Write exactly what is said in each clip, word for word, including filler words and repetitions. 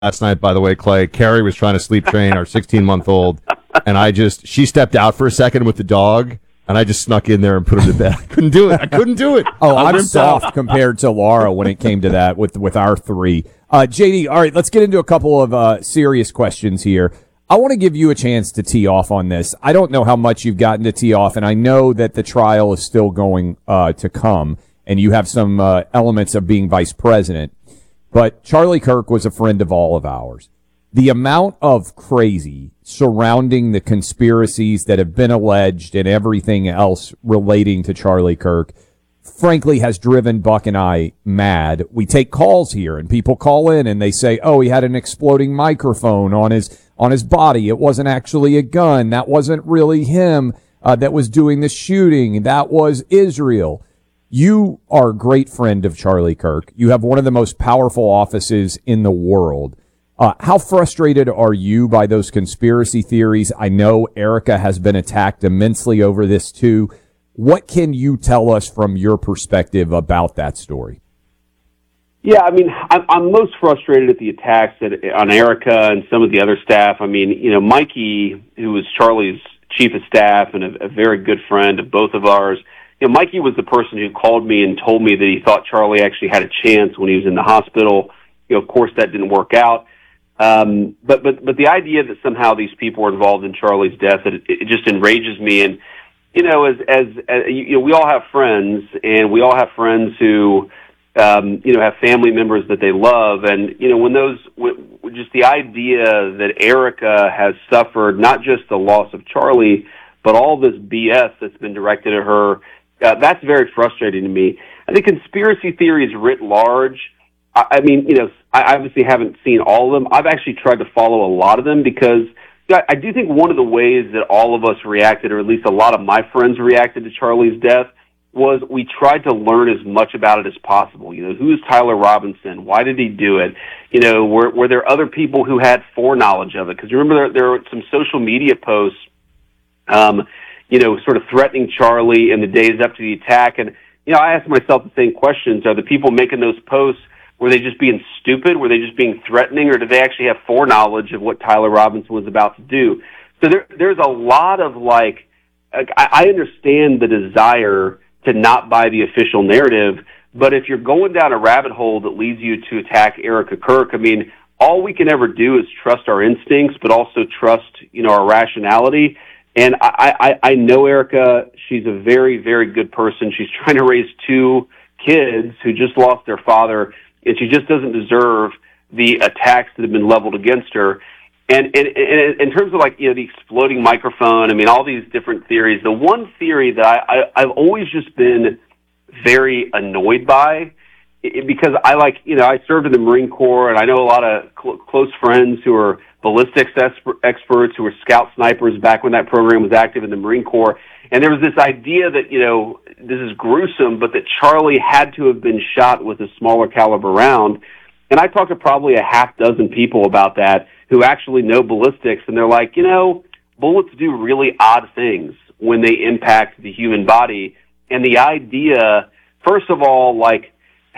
last night, by the way, Clay. Carrie was trying to sleep train our sixteen-month-old, and I just, she stepped out for a second with the dog, and I just snuck in there and put her to bed. I couldn't do it. I couldn't do it. Oh, I'm soft out. compared to Laura when it came to that with, with our three. Uh, J D, all right, let's get into a couple of uh, serious questions here. I want to give you a chance to tee off on this. I don't know how much you've gotten to tee off, and I know that the trial is still going uh, to come, and you have some uh, elements of being vice president. But Charlie Kirk was a friend of all of ours. The amount of crazy surrounding the conspiracies that have been alleged and everything else relating to Charlie Kirk, frankly, has driven Buck and I mad. We take calls here, and people call in, and they say, oh, he had an exploding microphone on his on his body. It wasn't actually a gun. That wasn't really him uh, that was doing the shooting. That was Israel. You are a great friend of Charlie Kirk. You have one of the most powerful offices in the world. Uh, how frustrated are you by those conspiracy theories? I know Erica has been attacked immensely over this too. What can you tell us from your perspective about that story? Yeah, I mean, I'm, I'm most frustrated at the attacks at, on Erica and some of the other staff. I mean, you know, Mikey, who was Charlie's chief of staff and a, a very good friend of both of ours, you know, Mikey was the person who called me and told me that he thought Charlie actually had a chance when he was in the hospital. You know, of course, that didn't work out. Um, but, but, but the idea that somehow these people were involved in Charlie's death, it, it just enrages me. And, you know, as, as, as, you know, we all have friends, and we all have friends who, um, you know, have family members that they love. And, you know, when those, w- just the idea that Erica has suffered not just the loss of Charlie, but all this B S that's been directed at her, uh, that's very frustrating to me. I think conspiracy theories writ large, I, I mean, you know, I obviously haven't seen all of them. I've actually tried to follow a lot of them because I do think one of the ways that all of us reacted, or at least a lot of my friends reacted to Charlie's death, was we tried to learn as much about it as possible. You know, who is Tyler Robinson? Why did he do it? You know, were, were there other people who had foreknowledge of it? Because remember, there, there were some social media posts, um, you know, sort of threatening Charlie in the days up to the attack. And, you know, I asked myself the same questions. Are the people making those posts, were they just being stupid? Were they just being threatening? Or did they actually have foreknowledge of what Tyler Robinson was about to do? So there, there's a lot of, like, I, I understand the desire to not buy the official narrative, but if you're going down a rabbit hole that leads you to attack Erica Kirk, I mean, all we can ever do is trust our instincts, but also trust, you know, our rationality. And I, I, I know Erica. She's a very, very good person. She's trying to raise two kids who just lost their father, and she just doesn't deserve the attacks that have been leveled against her. And, and, and in terms of, like, you know, the exploding microphone, I mean, all these different theories, the one theory that I, I, I've always just been very annoyed by, it, because I, like, you know, I served in the Marine Corps, and I know a lot of cl- close friends who are ballistics esper- experts, who were scout snipers back when that program was active in the Marine Corps. And there was this idea that, you know, this is gruesome, but that Charlie had to have been shot with a smaller caliber round. And I talked to probably a half dozen people about that who actually know ballistics, and they're like, you know, bullets do really odd things when they impact the human body. And the idea, first of all, like,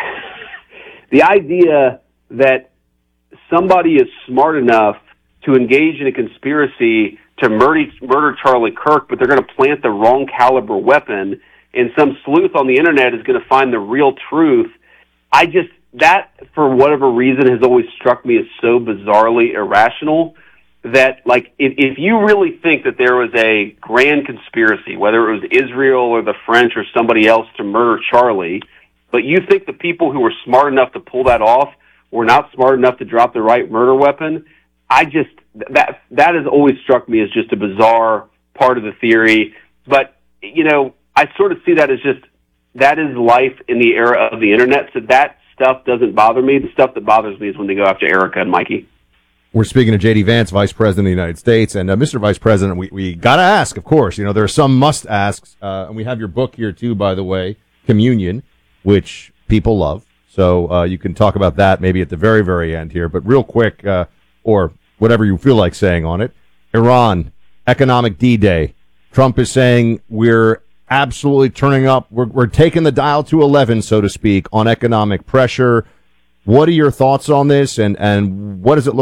the idea that somebody is smart enough to engage in a conspiracy to murder, murder Charlie Kirk, but they're going to plant the wrong caliber weapon, and some sleuth on the internet is going to find the real truth. I just, that, for whatever reason, has always struck me as so bizarrely irrational that, like, if, if you really think that there was a grand conspiracy, whether it was Israel or the French or somebody else to murder Charlie, but you think the people who were smart enough to pull that off were not smart enough to drop the right murder weapon, I just, that that has always struck me as just a bizarre part of the theory. But, you know, I sort of see that as just, that is life in the era of the internet, so that stuff doesn't bother me. The stuff that bothers me is when they go after Erica and Mikey. We're speaking to J D Vance, Vice President of the United States. And, uh, Mister Vice President, we, we got to ask, of course. You know, there are some must-asks. Uh, and we have your book here, too, by the way, Communion, which people love. So uh, you can talk about that maybe at the very, very end here. But real quick, uh, or whatever you feel like saying on it, Iran, economic D-Day. Trump is saying we're absolutely turning up. We're, we're taking the dial to eleven, so to speak, on economic pressure. What are your thoughts on this, and, and what does it look